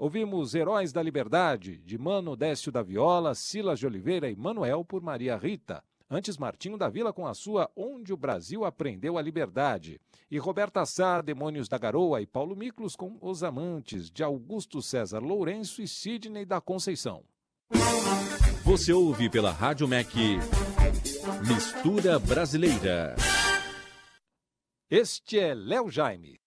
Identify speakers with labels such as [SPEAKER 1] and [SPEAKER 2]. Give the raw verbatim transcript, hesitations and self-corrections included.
[SPEAKER 1] Ouvimos Heróis da Liberdade, de Mano Décio da Viola, Silas de Oliveira e Manuel por Maria Rita. Antes, Martinho da Vila com a sua Onde o Brasil Aprendeu a Liberdade. E Roberta Sá, Demônios da Garoa e Paulo Miklos com Os Amantes, de Augusto César Lourenço e Sidney da Conceição.
[SPEAKER 2] Você ouve pela Rádio M E C Mistura Brasileira.
[SPEAKER 1] Este é Léo Jaime.